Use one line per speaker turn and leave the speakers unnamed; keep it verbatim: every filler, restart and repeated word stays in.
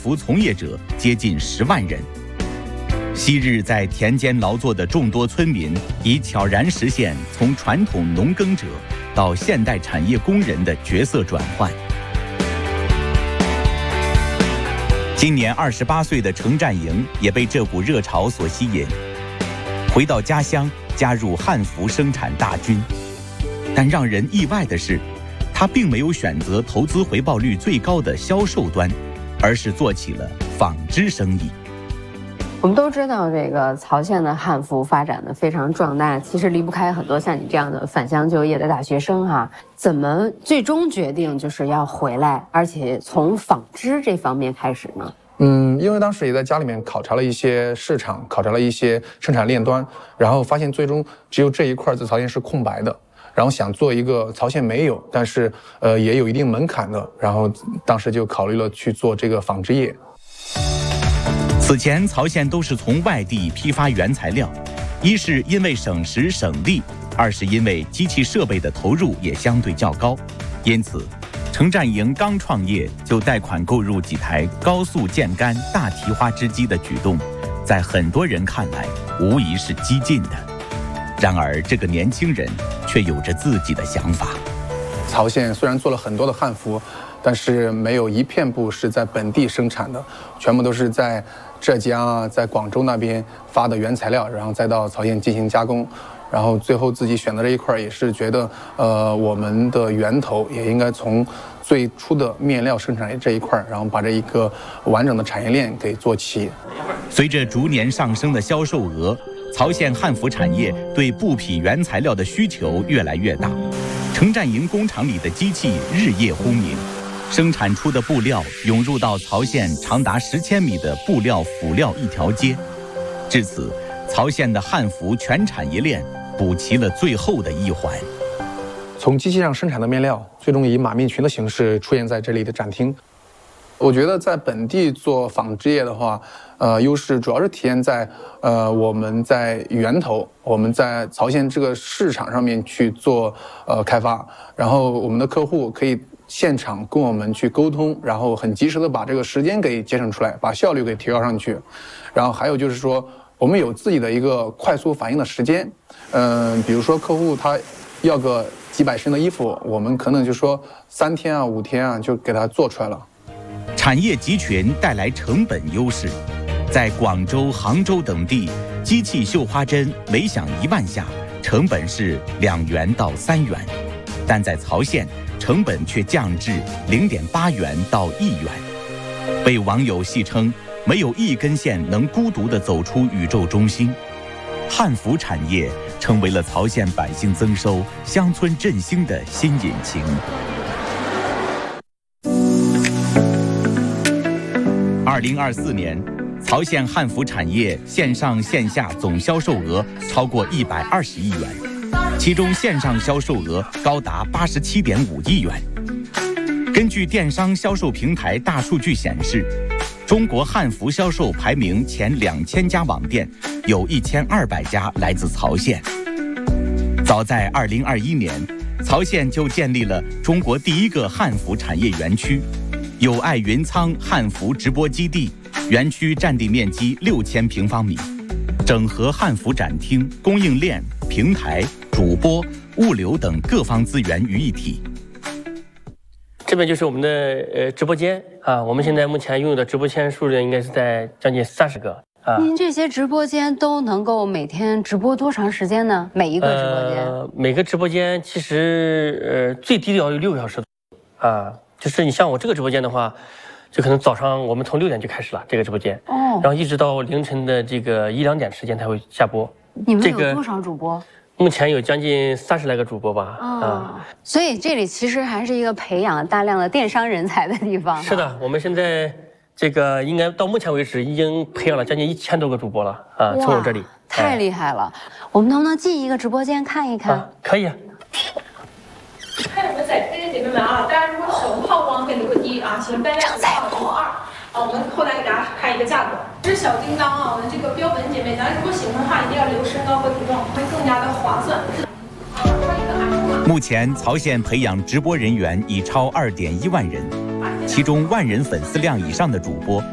服从业者接近十万人。昔日在田间劳作的众多村民，已悄然实现从传统农耕者到现代产业工人的角色转换。今年二十八岁的程占营也被这股热潮所吸引，回到家乡加入汉服生产大军。但让人意外的是，他并没有选择投资回报率最高的销售端，而是做起了纺织生意。
我们都知道，这个曹县的汉服发展的非常壮大，其实离不开很多像你这样的返乡就业的大学生哈。怎么最终决定就是要回来，而且从纺织这方面开始呢？
嗯，因为当时也在家里面考察了一些市场，考察了一些生产链端，然后发现最终只有这一块在曹县是空白的。然后想做一个曹县没有，但是呃也有一定门槛的，然后当时就考虑了去做这个纺织业。
此前曹县都是从外地批发原材料，一是因为省时省力，二是因为机器设备的投入也相对较高，因此程占营刚创业就贷款购入几台高速箭杆大提花织机的举动，在很多人看来无疑是激进的。然而这个年轻人却有着自己的想法。
曹县虽然做了很多的汉服，但是没有一片布是在本地生产的，全部都是在浙江啊，在广州那边发的原材料，然后再到曹县进行加工。然后最后自己选的这一块也是觉得，呃，我们的源头也应该从最初的面料生产这一块，然后把这一个完整的产业链给做齐。
随着逐年上升的销售额，曹县汉服产业对布匹原材料的需求越来越大，程占营工厂里的机器日夜轰鸣，生产出的布料涌入到曹县长达十千米的布料辅料一条街。至此，曹县的汉服全产业链补齐了最后的一环。
从机器上生产的面料，最终以马面裙的形式出现在这里的展厅。我觉得在本地做纺织业的话，呃，优势主要是体现在，呃，我们在源头，我们在曹县这个市场上面去做呃开发，然后我们的客户可以现场跟我们去沟通，然后很及时的把这个时间给节省出来，把效率给提高上去。然后还有就是说，我们有自己的一个快速反应的时间，嗯、呃，比如说客户他要个几百身的衣服，我们可能就说三天啊、五天啊就给他做出来了。
产业集群带来成本优势，在广州、杭州等地，机器绣花针每响一万下，成本是两元到三元，但在曹县，成本却降至零点八元到一元。被网友戏称没有一根线能孤独地走出宇宙中心。汉服产业成为了曹县百姓增收、乡村振兴的新引擎。二零二四年，曹县汉服产业线上线下总销售额超过一百二十亿元，其中线上销售额高达八十七点五亿元。根据电商销售平台大数据显示，中国汉服销售排名前两千家网店，有一千二百家来自曹县。早在二零二一年，曹县就建立了中国第一个汉服产业园区。友爱云仓汉服直播基地，园区占地面积六千平方米，整合汉服展厅、供应链、平台、主播、物流等各方资源于一体。
这边就是我们的呃直播间啊，我们现在目前拥有的直播间数量应该是在将近三十个啊。
您这些直播间都能够每天直播多长时间呢？每一个直播间？
呃，每个直播间其实呃最低的要有六个小时啊。就是你像我这个直播间的话，就可能早上我们从六点就开始了这个直播间，哦，然后一直到凌晨的这个一两点时间才会下播。
你们有多少主播？
这个、目前有将近三十来个主播吧。
哦、啊，所以这里其实还是一个培养大量的电商人才的地方。
是的，我们现在这个应该到目前为止已经培养了将近一千多个主播了啊，从我这里。
太厉害了！哎、我们能不能进一个直播间看一看？
啊、可以。
看你们在这些姐妹们啊，大家如果手曝光跟留低啊，请单量号乘二啊，我们后台给大家开一个价格。这是小叮当啊，我们这个标本姐妹，咱如果喜欢的话，一定要留身高和体重，会更加的划算。
目前曹县培养直播人员已超二点一万人，其中万人粉丝量以上的主播